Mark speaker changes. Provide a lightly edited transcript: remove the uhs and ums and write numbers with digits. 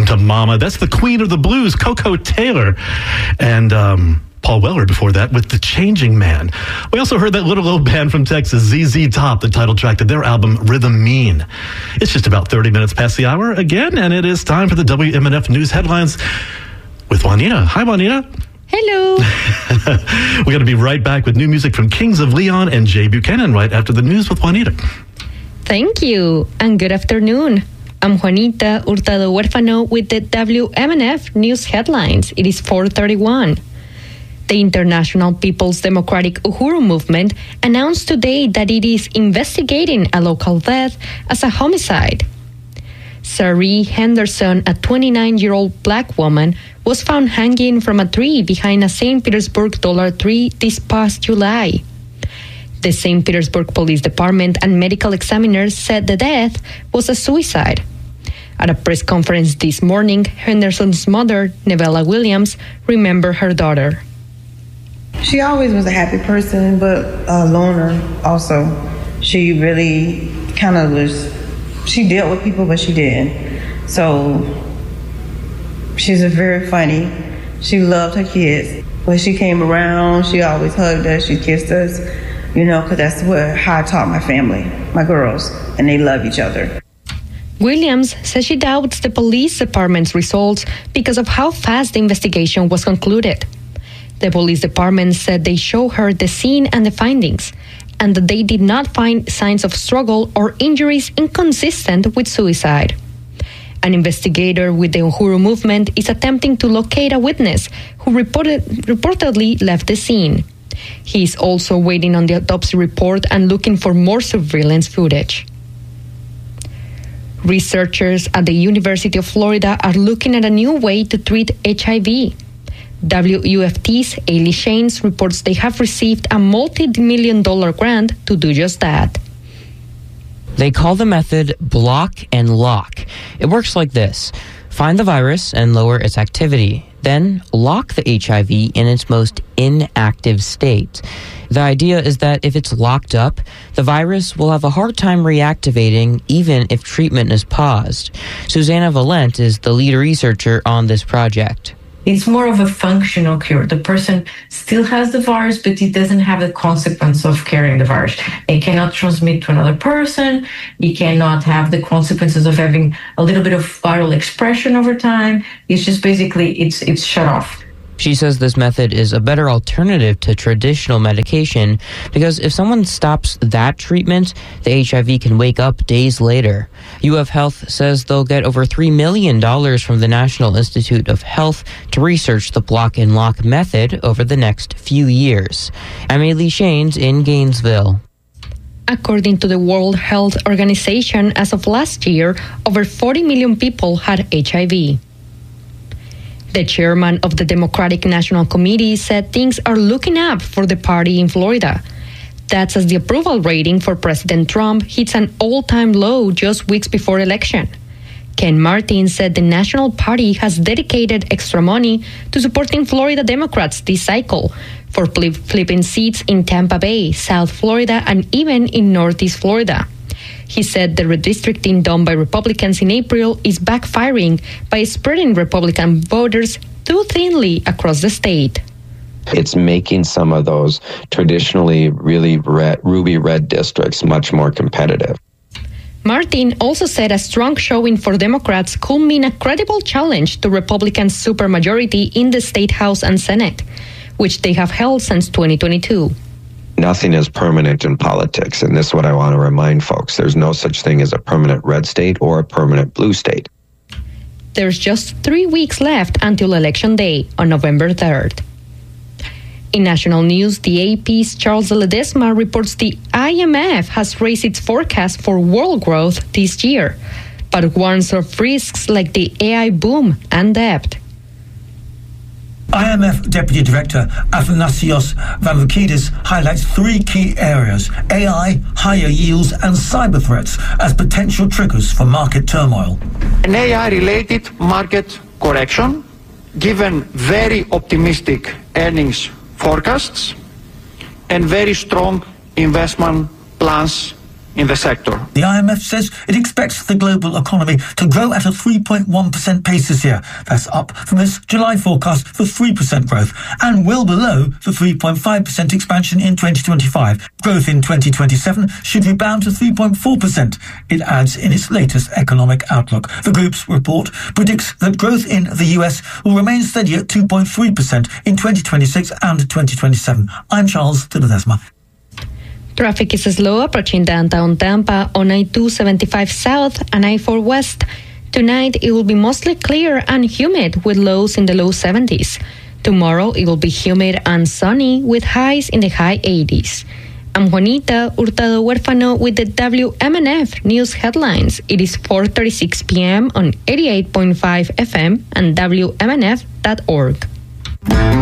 Speaker 1: on to Mama. That's the queen of the blues, Coco Taylor. And Paul Weller before that with The Changing Man. We also heard that little old band from Texas, ZZ Top, the title track to their album Rhythm Mean. It's just about 30 minutes past the hour again, and it is time for the WMNF News Headlines with Juanita. Hi, Juanita.
Speaker 2: Hello.
Speaker 1: We're going to be right back with new music from Kings of Leon and Jay Buchanan right after the news with Juanita.
Speaker 2: Thank you, and good afternoon. I'm Juanita Hurtado Huérfano with the WMNF News Headlines. It is 4:31. The International People's Democratic Uhuru Movement announced today that it is investigating a local death as a homicide. Sari Henderson, a 29-year-old black woman, was found hanging from a tree behind a St. Petersburg Dollar Tree this past July. The St. Petersburg Police Department and medical examiners said the death was a suicide. At a press conference this morning, Henderson's mother, Nevella Williams, remembered her daughter.
Speaker 3: She always was a happy person, but a loner also. She really kind of was, she dealt with people, but she didn't. So she's very funny. She loved her kids. When she came around, she always hugged us, she kissed us, because that's how I taught my family, my girls, and they love each other.
Speaker 2: Williams says she doubts the police department's results because of how fast the investigation was concluded. The police department said they showed her the scene and the findings, and that they did not find signs of struggle or injuries inconsistent with suicide. An investigator with the Uhuru movement is attempting to locate a witness who reportedly left the scene. He is also waiting on the autopsy report and looking for more surveillance footage. Researchers at the University of Florida are looking at a new way to treat HIV. WUFT's Ailey Shanes reports they have received a multi-million-dollar grant to do just that.
Speaker 4: They call the method block and lock. It works like this. Find the virus and lower its activity. Then lock the HIV in its most inactive state. The idea is that if it's locked up, the virus will have a hard time reactivating even if treatment is paused. Susanna Valent is the lead researcher on this project.
Speaker 5: It's more of a functional cure. The person still has the virus, but it doesn't have the consequence of carrying the virus. It cannot transmit to another person. It cannot have the consequences of having a little bit of viral expression over time. It's just basically, it's shut off.
Speaker 4: She says this method is a better alternative to traditional medication because if someone stops that treatment, the HIV can wake up days later. UF Health says they'll get over $3 million from the National Institute of Health to research the block and lock method over the next few years. I'm Ailey Shanes in Gainesville.
Speaker 2: According to the World Health Organization, as of last year, over 40 million people had HIV. The chairman of the Democratic National Committee said things are looking up for the party in Florida. That's as the approval rating for President Trump hits an all-time low just weeks before election. Ken Martin said the National Party has dedicated extra money to supporting Florida Democrats this cycle for flipping seats in Tampa Bay, South Florida, and even in Northeast Florida. He said the redistricting done by Republicans in April is backfiring by spreading Republican voters too thinly across the state.
Speaker 6: It's making some of those traditionally really ruby red districts much more competitive.
Speaker 2: Martin also said a strong showing for Democrats could mean a credible challenge to Republicans' supermajority in the State House and Senate, which they have held since 2022.
Speaker 6: Nothing is permanent in politics, and this is what I want to remind folks. There's no such thing as a permanent red state or a permanent blue state.
Speaker 2: There's just 3 weeks left until Election Day on November 3rd. In national news, the AP's Charles Ledesma reports the IMF has raised its forecast for world growth this year, but warns of risks like the AI boom and debt.
Speaker 7: IMF Deputy Director Athanasios Varoufakis highlights 3 key areas: AI, higher yields, and cyber threats as potential triggers for market turmoil.
Speaker 8: An AI-related market correction, given very optimistic earnings forecasts and very strong investment plans in the sector.
Speaker 7: The IMF says it expects the global economy to grow at a 3.1% pace this year. That's up from its July forecast for 3% growth and well below the 3.5% expansion in 2025. Growth in 2027 should rebound to 3.4%, it adds in its latest economic outlook. The group's report predicts that growth in the US will remain steady at 2.3% in 2026 and 2027. I'm Charles de Ledesma.
Speaker 2: Traffic is slow approaching downtown Tampa on I-275 South and I-4 West. Tonight, it will be mostly clear and humid with lows in the low 70s. Tomorrow, it will be humid and sunny with highs in the high 80s. I'm Juanita Hurtado Huérfano with the WMNF News Headlines. It is 4:36 p.m. on 88.5 FM and WMNF.org.